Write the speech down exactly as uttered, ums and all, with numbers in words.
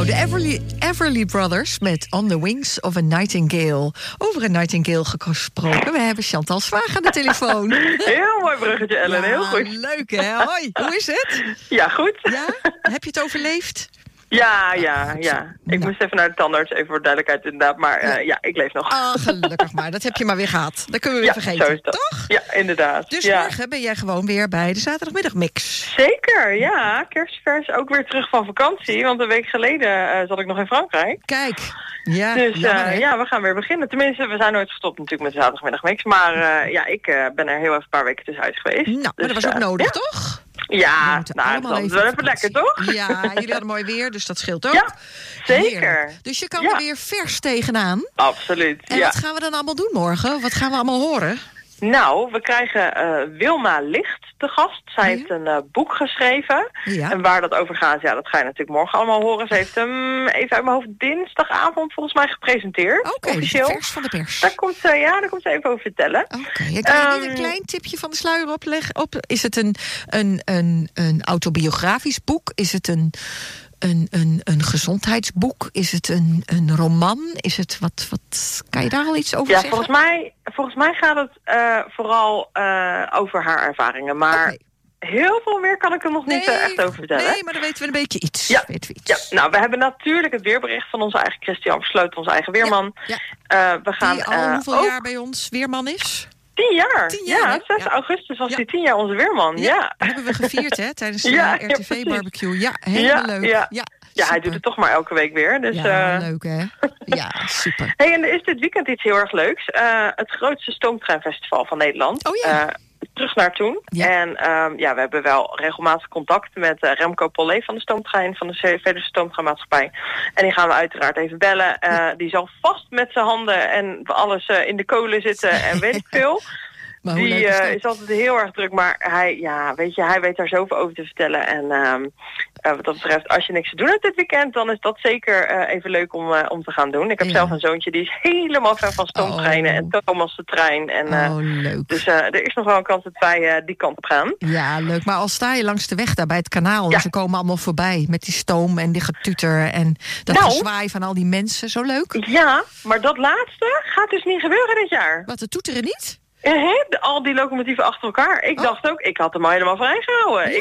Nou, de Everly, Everly Brothers met On the Wings of a Nightingale. Over een nightingale gesproken. We hebben Chantal Zwaag aan de telefoon. Heel mooi bruggetje, Ellen. Ja, heel goed. Leuk, hè? Hoi, hoe is het? Ja, goed. Ja? Heb je het overleefd? Ja, ja, ja. Ik Nou. moest even naar de tandarts, even voor duidelijkheid inderdaad. Maar uh, ja. ja, ik leef nog. Ah, gelukkig maar. Dat heb je maar weer gehad. Dat kunnen we weer ja, vergeten, zo is dat. toch? Ja, inderdaad. Dus ja. morgen ben jij gewoon weer bij de zaterdagmiddagmix. Zeker, ja. Kerstvers, ook weer terug van vakantie. Want een week geleden uh, zat ik nog in Frankrijk. Kijk. Ja, dus jammer, uh, ja, we gaan weer beginnen. Tenminste, we zijn nooit gestopt natuurlijk met de zaterdagmiddagmix. Maar uh, ja, ik uh, ben er heel even een paar weken tussenuit geweest. Nou, maar dus, dat was ook uh, nodig, ja. toch? Ja, We nou, dat is wel even lekker, toch? Ja, jullie hadden mooi weer, dus dat scheelt ook. Ja, zeker. Heerlijk. Dus je kan ja. er weer vers tegenaan. Absoluut, En ja. wat gaan we dan allemaal doen morgen? Wat gaan we allemaal horen? Nou, we krijgen uh, Wilma Licht te gast. Zij ja. heeft een uh, boek geschreven. Ja. En waar dat over gaat, ja, dat ga je natuurlijk morgen allemaal horen. Ze heeft hem even uit mijn hoofd dinsdagavond volgens mij gepresenteerd. Oké, okay, officieel. vers van de pers. Daar komt ze, ja, daar komt ze even over vertellen. Oké, okay. Kan je um, niet een klein tipje van de sluier opleggen? Op? Is het een, een, een, een autobiografisch boek? Is het een... Een, een, een gezondheidsboek? Is het een, een roman? Is het wat, wat... Kan je daar al iets over ja, zeggen? Volgens mij, volgens mij gaat het uh, vooral uh, over haar ervaringen. Maar okay. heel veel meer kan ik er nog nee, niet uh, echt over vertellen. Nee, maar dan weten we een beetje iets. Ja. Weten we iets. ja, nou, we hebben natuurlijk het weerbericht van onze eigen Christian Versloten, onze eigen weerman. Ja, ja. Uh, we gaan, Die al uh, hoeveel ook... jaar bij ons weerman is? Tien jaar. Tien jaar, ja, zes ja. augustus was ja. hij tien jaar onze weerman. Ja, ja. Hebben we gevierd, hè, tijdens de ja, R T V-barbecue. Ja, helemaal ja, leuk. Ja. Ja. Ja, hij doet het toch maar elke week weer. Dus, ja, uh... leuk hè? Ja, super. Hey, en er is dit weekend iets heel erg leuks. Uh, het grootste stoomtreinfestival van Nederland. Oh ja. Uh, terug naar toen. Ja. En um, ja, we hebben wel regelmatig contact met uh, Remco Pollet van de stoomtrein, van de Veluwe Stoomtreinmaatschappij. En die gaan we uiteraard even bellen. Uh, ja. Die zal vast met zijn handen en alles uh, in de kolen zitten en weet ik veel. Maar die is, uh, is altijd heel erg druk, maar hij, ja, weet je, hij weet daar zoveel over te vertellen. En um, uh, wat dat betreft, als je niks te doen hebt dit weekend, dan is dat zeker uh, even leuk om, uh, om te gaan doen. Ik heb ja. zelf een zoontje, die is helemaal fan van stoomtreinen oh. en Thomas de trein. En, uh, oh, leuk. Dus uh, er is nog wel een kans dat wij uh, die kant op gaan. Ja, leuk. Maar al sta je langs de weg daar bij het kanaal, ja. en ze komen allemaal voorbij met die stoom en die getuter en dat nou, gezwaai van al die mensen. Zo leuk. Ja, maar dat laatste gaat dus niet gebeuren dit jaar. Wat, de toeteren niet? Uh, he, de, al die locomotieven achter elkaar. Ik oh. dacht ook, ik had hem al helemaal vrijgehouden. Ja.